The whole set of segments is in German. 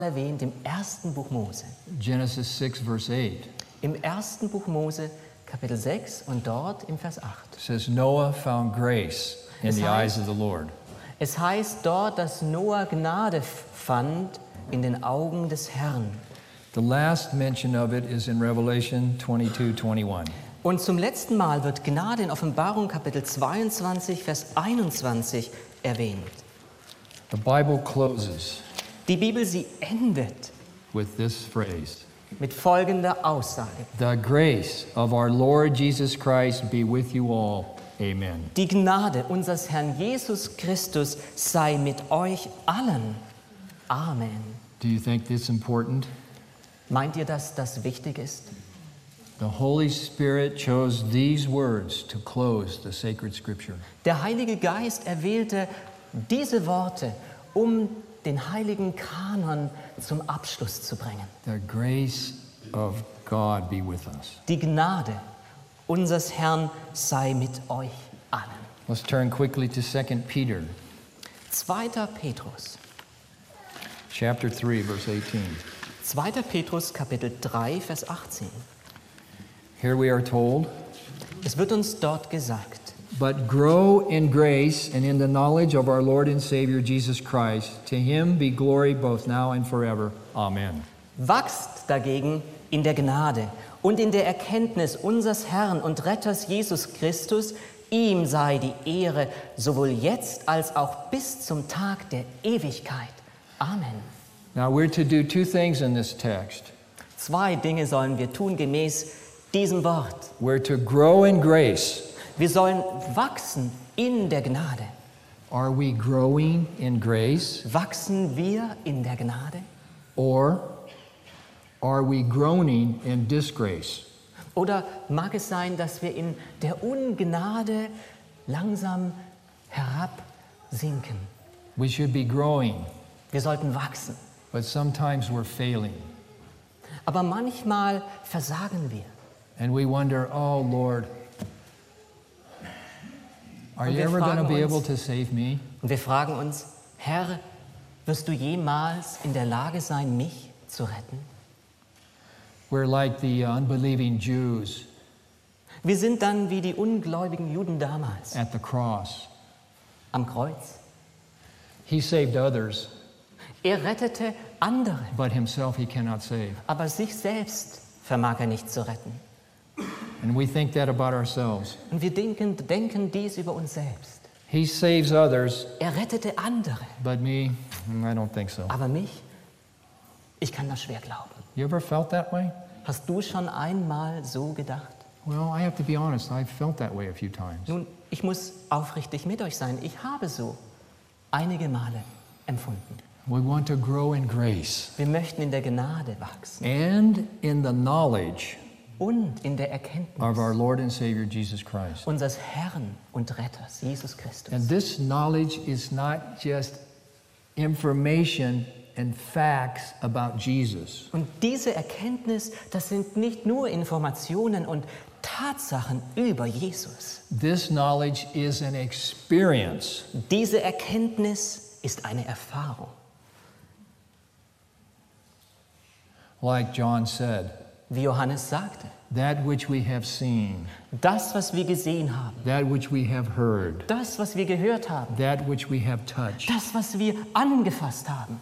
erwähnt im ersten Buch Mose. Genesis 6, verse 8. Im ersten Buch Mose, Kapitel 6 und dort im Vers 8. It says, Noah found grace in the eyes of the Lord. Es heißt dort, dass Noah Gnade fand in den Augen des Herrn. The last mention of it is in Revelation 22:21. Und zum letzten Mal wird Gnade in Offenbarung Kapitel 22, Vers 21 erwähnt. The Bible closes Die Bibel, sie endet with this phrase. mit folgender Aussage. The grace of our Lord Jesus Christ be with you all. Amen. Die Gnade unseres Herrn Jesus Christus sei mit euch allen. Amen. Do you think this is important? Meint ihr, dass das wichtig ist? The Holy Spirit chose these words to close the sacred scripture. Der Heilige Geist erwählte diese Worte, um den heiligen Kanon zum Abschluss zu bringen. The grace of God be with us. Die Gnade unseres Herrn sei mit euch allen. Let's turn quickly to 2 Peter, 2. Petrus. chapter 3, verse 18. 2. Petrus, Kapitel 3, Vers 18. Here we are told, Es wird uns dort gesagt, but grow in grace and in the knowledge of our Lord and Savior Jesus Christ. To him be glory both now and forever. Amen. wachst dagegen in der Gnade und in der Erkenntnis unseres Herrn und Retters Jesus Christus. Ihm sei die Ehre sowohl jetzt als auch bis zum Tag der Ewigkeit. Amen. Now we're to do two things in this text. 2 Dinge sollen wir tun gemäß diesem Wort. We're to grow in grace. Wir sollen wachsen in der Gnade. Are we growing in grace? Wachsen wir in der Gnade? Or are we groaning in disgrace? Oder mag es sein, dass wir in der Ungnade langsam herabsinken? We should be growing, Wir sollten wachsen. but sometimes we're failing. Aber manchmal versagen wir. And we wonder, oh Lord, are Und you wir ever going to fragen be uns- able to save me? Und wir fragen uns, Herr, wirst du jemals in der Lage sein, mich zu retten? We're like the unbelieving Jews Wir sind dann wie die ungläubigen Juden damals at the cross. am Kreuz. He saved others, Er rettete andere, but himself he cannot save. aber sich selbst vermag er nicht zu retten. And we think that about ourselves. Und wir denken dies über uns selbst. He saves others, Er rettete andere, but me, I don't think so. aber mich, ich kann das schwer glauben. You ever felt that way? Hast du schon einmal so gedacht? Well, I have to be honest, I've felt that way a few times. Nun, ich muss aufrichtig mit euch sein. Ich habe so einige Male empfunden. We want to grow in grace Wir möchten in der Gnade wachsen and in the knowledge und in der of Erkenntnis our Lord and Savior Jesus Christ. unseres Herrn und Retters, Jesus Christus. And this knowledge is not just information and facts about Jesus. Und diese Erkenntnis, das sind nicht nur Informationen und Tatsachen über Jesus. This knowledge is an experience. Diese Erkenntnis ist eine Erfahrung. Like John said, Wie Johannes sagte, that which we have seen, das, was wir gesehen haben, that which we have heard, das, was wir gehört haben, that which we have touched. das, was wir angefasst haben,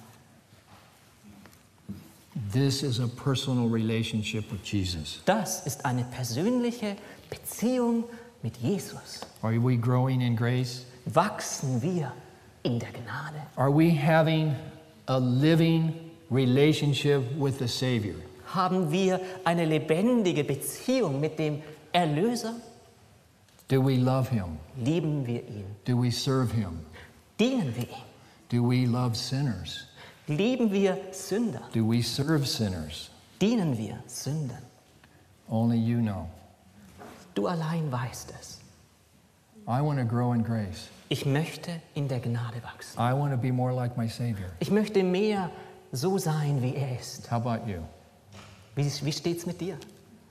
This is a personal relationship with Jesus. das ist eine persönliche Beziehung mit Jesus. Are we growing in grace? Wachsen wir in der Gnade? Are we having a living relationship with the Savior? Haben wir eine lebendige Beziehung mit dem Erlöser? Do we love Him? Lieben wir ihn? Do we serve Him? Dienen wir ihm? Do we love sinners? Lieben wir Sünder? Do we serve sinners? Dienen wir Sündern? Only you know. Du allein weißt es. I want to grow in grace. Ich möchte in der Gnade wachsen. I want to be more like my Savior. Ich möchte mehr so sein, wie er ist. How about you? Wie steht's mit dir?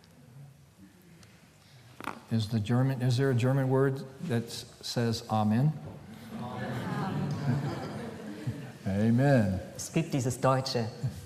Is there a German word that says Amen? Okay. Amen. Es gibt dieses Deutsche.